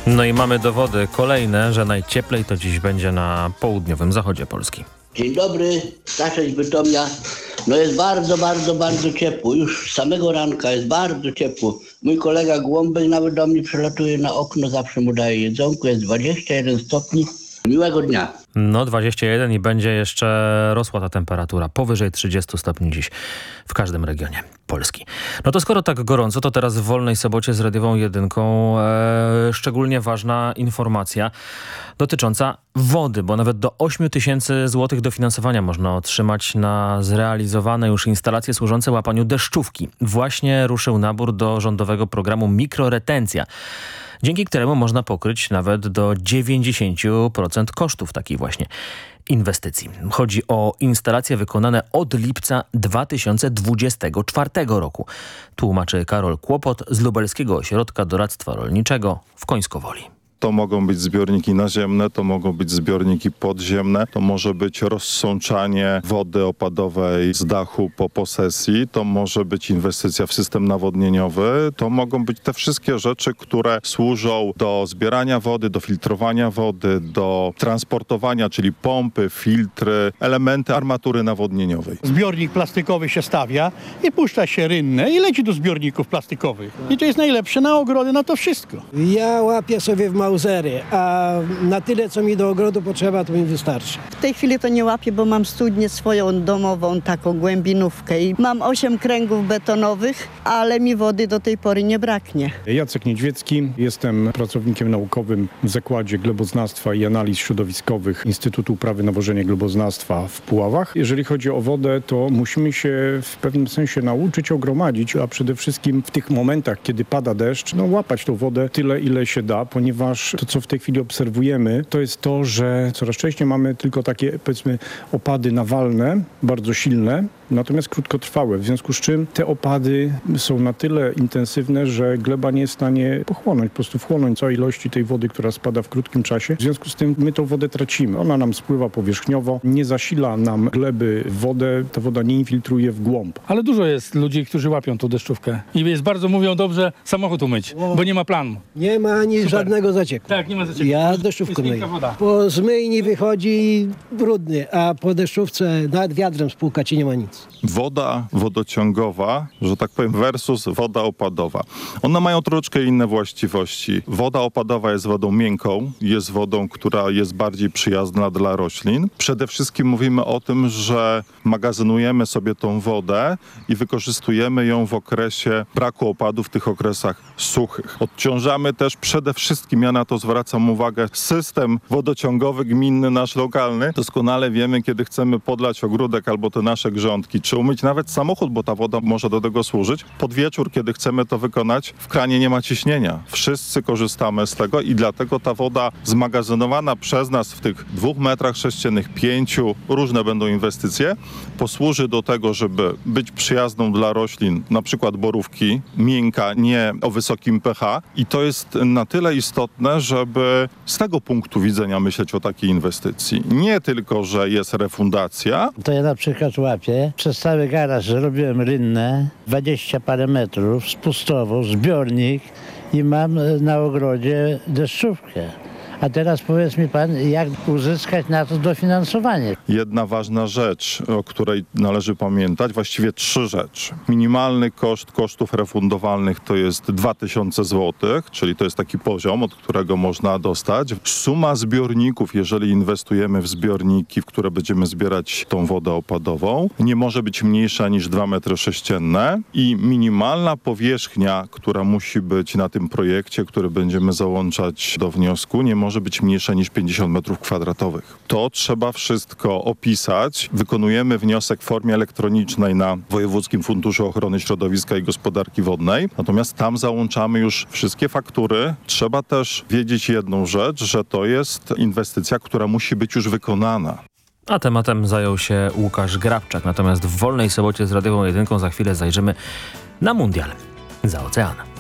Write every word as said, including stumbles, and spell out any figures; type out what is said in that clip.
No i mamy dowody kolejne, że najcieplej to dziś będzie na południowym zachodzie Polski. Dzień dobry, Staszek z Bytomia. No jest bardzo, bardzo, bardzo ciepło. Już z samego ranka jest bardzo ciepło. Mój kolega Głąbek nawet do mnie przelatuje na okno, zawsze mu daje jedzonko. Jest dwadzieścia jeden stopni. Miłego dnia. No dwadzieścia jeden i będzie jeszcze rosła ta temperatura. Powyżej trzydziestu stopni dziś w każdym regionie Polski. No to skoro tak gorąco, to teraz w wolnej sobocie z Radiową Jedynką e, szczególnie ważna informacja dotycząca wody, bo nawet do ośmiu tysięcy złotych dofinansowania można otrzymać na zrealizowane już instalacje służące łapaniu deszczówki. Właśnie ruszył nabór do rządowego programu Mikroretencja, dzięki któremu można pokryć nawet do dziewięćdziesięciu procent kosztów takiej właśnie inwestycji. Chodzi o instalacje wykonane od lipca dwa tysiące dwudziestego czwartego roku. Tłumaczy Karol Kłopot z Lubelskiego Ośrodka Doradztwa Rolniczego w Końskowoli. To mogą być zbiorniki naziemne, to mogą być zbiorniki podziemne, to może być rozsączanie wody opadowej z dachu po posesji, to może być inwestycja w system nawodnieniowy, to mogą być te wszystkie rzeczy, które służą do zbierania wody, do filtrowania wody, do transportowania, czyli pompy, filtry, elementy armatury nawodnieniowej. Zbiornik plastikowy się stawia i puszcza się rynnę i leci do zbiorników plastikowych. I to jest najlepsze na ogrody, na to wszystko. Ja łapię sobie w mauzery, a na tyle, co mi do ogrodu potrzeba, to mi wystarczy. W tej chwili to nie łapię, bo mam studnię swoją domową, taką głębinówkę i mam osiem kręgów betonowych, ale mi wody do tej pory nie braknie. Jacek Niedźwiecki, jestem pracownikiem naukowym w Zakładzie Gleboznawstwa i Analiz Środowiskowych Instytutu Uprawy Nawożenia Gleboznawstwa w Puławach. Jeżeli chodzi o wodę, to musimy się w pewnym sensie nauczyć ją gromadzić, a przede wszystkim w tych momentach, kiedy pada deszcz, no łapać tą wodę tyle, ile się da, ponieważ to, co w tej chwili obserwujemy, to jest to, że coraz częściej mamy tylko takie, powiedzmy, opady nawalne, bardzo silne, natomiast krótkotrwałe, w związku z czym te opady są na tyle intensywne, że gleba nie jest w stanie pochłonąć, po prostu wchłonąć całej ilości tej wody, która spada w krótkim czasie. W związku z tym my tą wodę tracimy. Ona nam spływa powierzchniowo, nie zasila nam gleby w wodę, ta woda nie infiltruje w głąb. Ale dużo jest ludzi, którzy łapią tą deszczówkę. I jest bardzo, mówią dobrze, samochód umyć, bo nie ma planu. Nie ma ani Super. żadnego zacieku. Tak, nie ma zacieku. Ja deszczówką Jest myję. miękka woda. Po zmyjni wychodzi brudny, a po deszczówce nawet wiadrem spłukać i nie ma nic. Woda wodociągowa, że tak powiem, versus woda opadowa. One mają troszeczkę inne właściwości. Woda opadowa jest wodą miękką, jest wodą, która jest bardziej przyjazna dla roślin. Przede wszystkim mówimy o tym, że magazynujemy sobie tą wodę i wykorzystujemy ją w okresie braku opadów, w tych okresach suchych. Odciążamy też przede wszystkim, ja na to zwracam uwagę, system wodociągowy gminny, nasz lokalny. Doskonale wiemy, kiedy chcemy podlać ogródek albo te nasze grządki, czy umyć nawet samochód, bo ta woda może do tego służyć. Pod wieczór, kiedy chcemy to wykonać, w kranie nie ma ciśnienia. Wszyscy korzystamy z tego i dlatego ta woda zmagazynowana przez nas w tych dwóch metrach sześciennych, pięciu, różne będą inwestycje, posłuży do tego, żeby być przyjazną dla roślin, na przykład borówki, miękka, nie o wysokim pH. I to jest na tyle istotne, żeby z tego punktu widzenia myśleć o takiej inwestycji. Nie tylko, że jest refundacja. To ja na przykład łapię. Przez cały garaż robiłem rynnę, dwadzieścia parę metrów, spustową, zbiornik i mam na ogrodzie deszczówkę. A teraz powiedz mi pan, jak uzyskać na to dofinansowanie? Jedna ważna rzecz, o której należy pamiętać, właściwie trzy rzeczy. Minimalny koszt kosztów refundowalnych to jest dwa tysiące złotych, czyli to jest taki poziom, od którego można dostać. Suma zbiorników, jeżeli inwestujemy w zbiorniki, w które będziemy zbierać tą wodę opadową, nie może być mniejsza niż dwa metry sześcienne i minimalna powierzchnia, która musi być na tym projekcie, który będziemy załączać do wniosku, nie może być mniejsza niż pięćdziesiąt metrów kwadratowych. To trzeba wszystko opisać. Wykonujemy wniosek w formie elektronicznej na Wojewódzkim Funduszu Ochrony Środowiska i Gospodarki Wodnej. Natomiast tam załączamy już wszystkie faktury. Trzeba też wiedzieć jedną rzecz, że to jest inwestycja, która musi być już wykonana. A tematem zajął się Łukasz Grabczak. Natomiast w wolnej sobocie z Radiową Jedynką za chwilę zajrzymy na mundial za ocean.